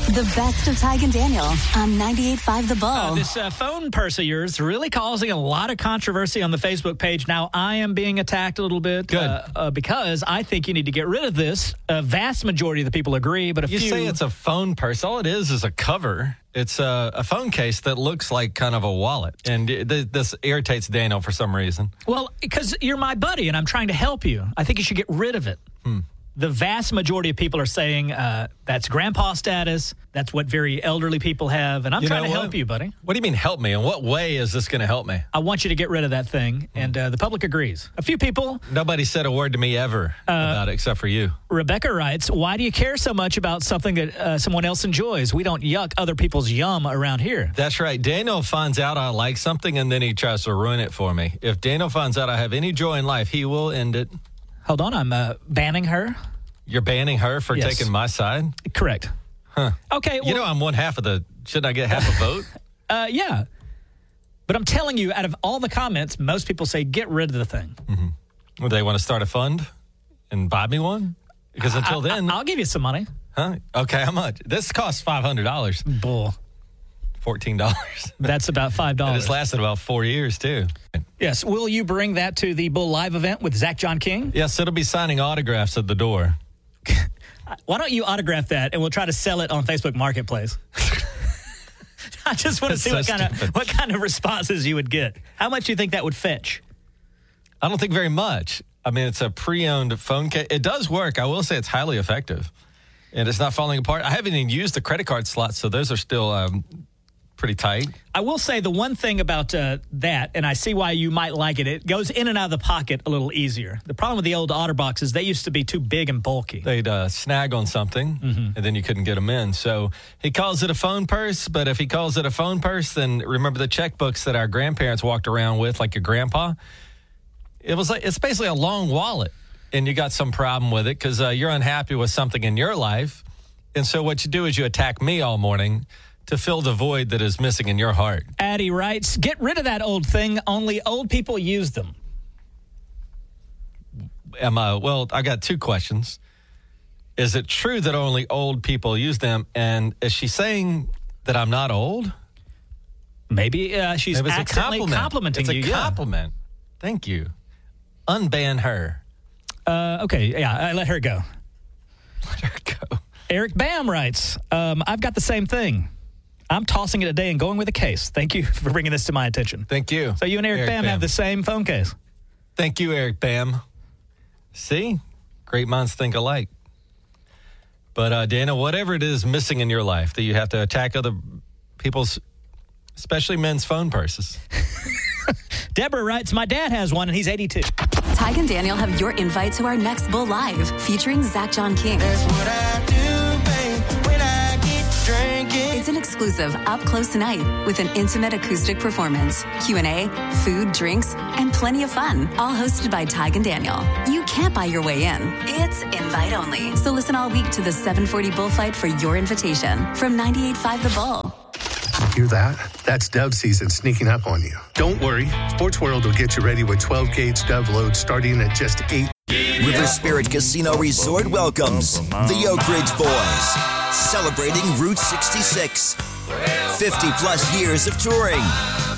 The best of Tig and Daniel on 98.5 The Bull. This phone purse of yours really causing a lot of controversy on the Facebook page. Now, I am being attacked a little bit. Good. Because I think you need to get rid of this. A vast majority of the people agree, but You few... say it's a phone purse. All it is a cover. It's a phone case that looks like kind of a wallet. And this irritates Daniel for some reason. Well, because you're my buddy, and I'm trying to help you. I think you should get rid of it. The vast majority of people are saying that's grandpa status. That's what very elderly people have. And I'm trying to help you, buddy. What do you mean help me? In what way is this going to help me? I want you to get rid of that thing. And the public agrees. A few people. Nobody said a word to me ever about it except for you. Rebecca writes, why do you care so much about something that someone else enjoys? We don't yuck other people's yum around here. That's right. Daniel finds out I like something and then he tries to ruin it for me. If Daniel finds out I have any joy in life, he will end it. Hold on, I'm banning her. You're banning her for taking my side? Correct. Huh. Okay. Well, I'm one half of the... Shouldn't I get half a vote? Yeah. But I'm telling you, out of all the comments, most people say get rid of the thing. Mm-hmm. Well, they want to start a fund and buy me one? Because until then... I'll give you some money. Huh? Okay, how much? This costs $500. Bull. $14. That's about $5. And it's lasted about 4 years, too. Yes. Will you bring that to the Bull Live event with Zach John King? Yes, it'll be signing autographs at the door. Why don't you autograph that, and we'll try to sell it on Facebook Marketplace? I just want to see what kind of responses you would get. How much do you think that would fetch? I don't think very much. I mean, it's a pre-owned phone case. It does work. I will say it's highly effective. And it's not falling apart. I haven't even used the credit card slots, so those are still pretty tight. I will say the one thing about that, and I see why you might like it, it goes in and out of the pocket a little easier. The problem with the old OtterBox is they used to be too big and bulky. They'd snag on something, and then you couldn't get them in. So he calls it a phone purse, but if he calls it a phone purse, then remember the checkbooks that our grandparents walked around with, like your grandpa? It's basically a long wallet, and you got some problem with it because you're unhappy with something in your life. And so what you do is you attack me all morning to fill the void that is missing in your heart. Addie writes, get rid of that old thing. Only old people use them. Well, I got two questions. Is it true that only old people use them? And is she saying that I'm not old? Maybe she's accidentally complimenting you. It's a compliment. Thank you. Unban her. Okay, yeah, I let her go. Let her go. Eric Bam writes, I've got the same thing. I'm tossing it today and going with a case. Thank you for bringing this to my attention. Thank you. So you and Eric Bam have the same phone case. Thank you, Eric Bam. See? Great minds think alike. But, Dana, whatever it is missing in your life that you have to attack other people's, especially men's phone purses. Deborah writes, my dad has one and he's 82. Tig and Daniel have your invite to our next Bull Live featuring Zach John King. That's what I do, babe, when I get drinking. It's an exclusive up close night with an intimate acoustic performance, Q&A, food, drinks, and plenty of fun. All hosted by Tig and Daniel. You can't buy your way in. It's invite only. So listen all week to the 740 Bullfight for your invitation from 98.5 The Bull. Hear that? That's dove season sneaking up on you. Don't worry. Sports World will get you ready with 12-gauge dove loads starting at just $8. River Spirit Casino Resort welcomes the Oak Ridge Boys, celebrating Route 66. 50-plus years of touring,